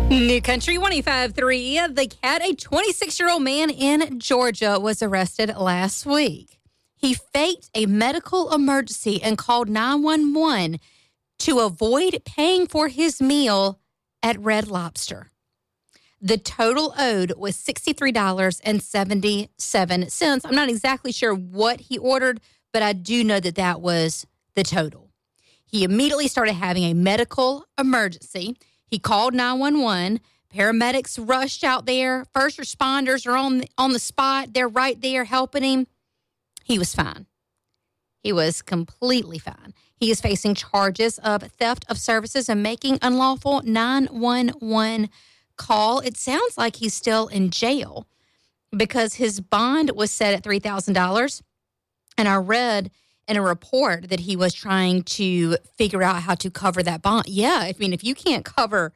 New Country 105.3. The Cat, a 26-year-old man in Georgia, was arrested last week. He faked a medical emergency and called 911 to avoid paying for his meal at Red Lobster. The total owed was $63.77. I'm not exactly sure what he ordered, but I do know that that was the total. He immediately started having a medical emergency. He called 911. Paramedics rushed out there. First responders are on the spot. They're right there helping him. He was fine. He was completely fine. He is facing charges of theft of services and making unlawful 911 call. It sounds like he's still in jail because his bond was set at $3,000. And I read in a report that he was trying to figure out how to cover that bond. Yeah, I mean, if you can't cover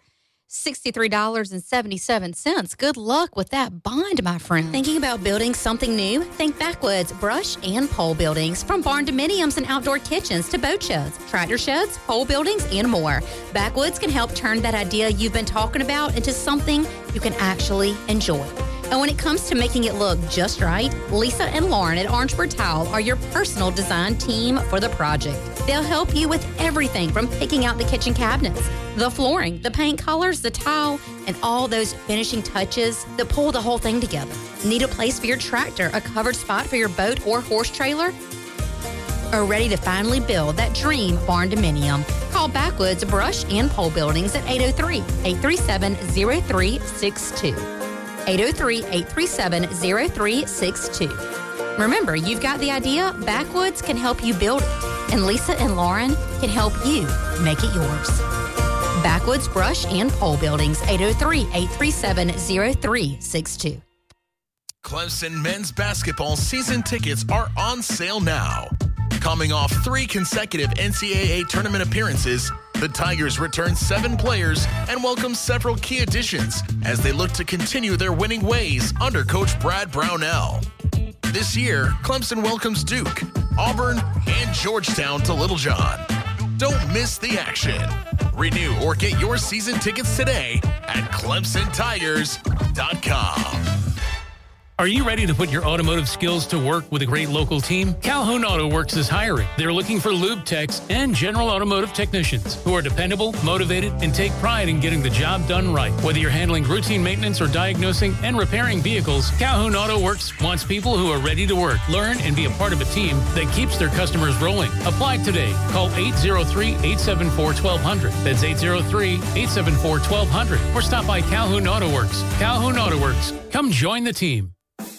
$63.77, good luck with that bond, my friend. Thinking about building something new? Think Backwoods Brush and Pole Buildings. From barn dominiums and outdoor kitchens to boat sheds, tractor sheds, pole buildings, and more. Backwoods can help turn that idea you've been talking about into something you can actually enjoy. And when it comes to making it look just right, Lisa and Lauren at Orangeburg Tile are your personal design team for the project. They'll help you with everything from picking out the kitchen cabinets, the flooring, the paint colors, the tile, and all those finishing touches that pull the whole thing together. Need a place for your tractor, a covered spot for your boat or horse trailer? Are ready to finally build that dream barn dominium? Call Backwoods Brush and Pole Buildings at 803-837-0362. 803-837-0362. Remember, you've got the idea. Backwoods can help you build it. And Lisa and Lauren can help you make it yours. Backwoods Brush and Pole Buildings, 803-837-0362. Clemson men's basketball season tickets are on sale now. Coming off 3 consecutive NCAA tournament appearances, the Tigers return 7 players and welcome several key additions as they look to continue their winning ways under Coach Brad Brownell. This year, Clemson welcomes Duke, Auburn, and Georgetown to Littlejohn. Don't miss the action. Renew or get your season tickets today at ClemsonTigers.com. Are you ready to put your automotive skills to work with a great local team? Calhoun Auto Works is hiring. They're looking for lube techs and general automotive technicians who are dependable, motivated, and take pride in getting the job done right. Whether you're handling routine maintenance or diagnosing and repairing vehicles, Calhoun Auto Works wants people who are ready to work, learn, and be a part of a team that keeps their customers rolling. Apply today. Call 803-874-1200. That's 803-874-1200. Or stop by Calhoun Auto Works. Calhoun Auto Works. Come join the team.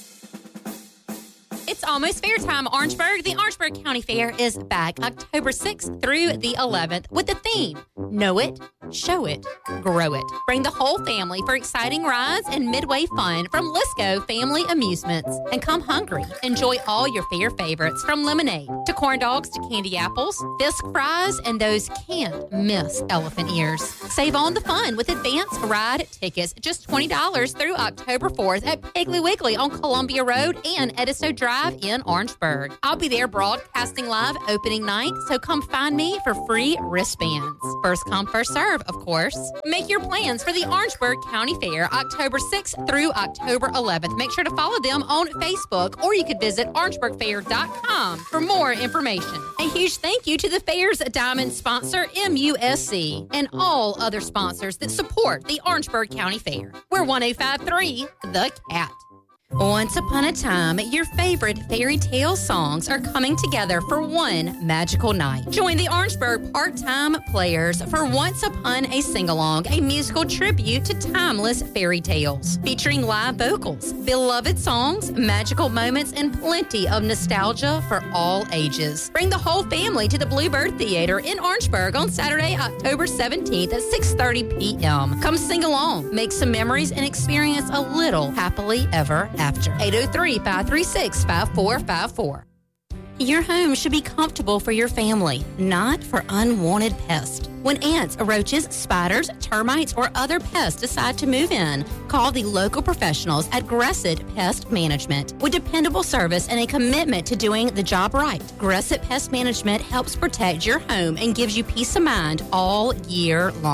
It's almost fair time, Orangeburg. The Orangeburg County Fair is back October 6th through the 11th with the theme, Know It, Show It, Grow It. Bring the whole family for exciting rides and midway fun from Lisco Family Amusements. And come hungry. Enjoy all your fair favorites from lemonade to corn dogs to candy apples, Fisk fries, and those can't miss elephant ears. Save on the fun with advanced ride tickets, just $20 through October 4th at Piggly Wiggly on Columbia Road and Edisto Drive in Orangeburg. I'll be there broadcasting live opening night, so come find me for free wristbands. First come, first serve, of course. Make your plans for the Orangeburg County Fair October 6th through October 11th. Make sure to follow them on Facebook, or you could visit orangeburgfair.com for more information. A huge thank you to the fair's diamond sponsor, MUSC, and all other sponsors that support the Orangeburg County Fair. We're 105.3 The Cat. Once upon a time, your favorite fairy tale songs are coming together for one magical night. Join the Orangeburg Part-Time Players for Once Upon a Sing-Along, a musical tribute to timeless fairy tales. Featuring live vocals, beloved songs, magical moments, and plenty of nostalgia for all ages. Bring the whole family to the Bluebird Theater in Orangeburg on Saturday, October 17th at 6:30 p.m. Come sing along, make some memories, and experience a little happily ever after. 803-536-5454. Your home should be comfortable for your family, not for unwanted pests. When ants, roaches, spiders, termites, or other pests decide to move in, call the local professionals at Gresset Pest Management. With dependable service and a commitment to doing the job right, Gresset Pest Management helps protect your home and gives you peace of mind all year long.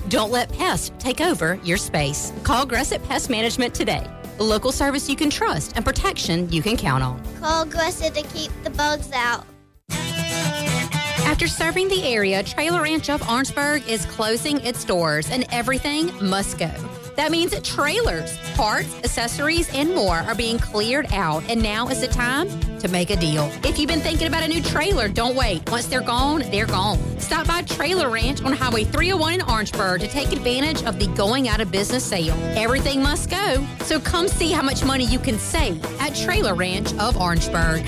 Don't let pests take over your space. Call Gresset Pest Management today. Local service you can trust and protection you can count on. Call Gresset to keep the bugs out. After serving the area, Trailer Ranch of Orangeburg is closing its doors and everything must go. That means that trailers, parts, accessories, and more are being cleared out, and now is the time to make a deal. If you've been thinking about a new trailer, don't wait. Once they're gone, they're gone. Stop by Trailer Ranch on Highway 301 in Orangeburg to take advantage of the going out of business sale. Everything must go, so come see how much money you can save at Trailer Ranch of Orangeburg.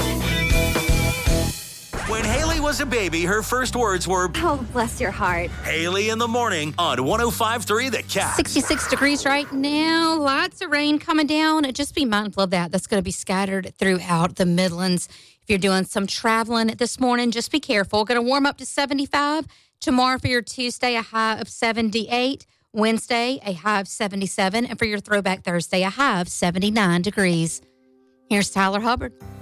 When Haley was a baby, her first words were, "Oh, bless your heart." Haley in the morning on 105.3 The Cat. 66 degrees right now. Lots of rain coming down. Just be mindful of that. That's going to be scattered throughout the Midlands. If you're doing some traveling this morning, just be careful. Going to warm up to 75. Tomorrow for your Tuesday, a high of 78. Wednesday, a high of 77. And for your Throwback Thursday, a high of 79 degrees. Here's Tyler Hubbard.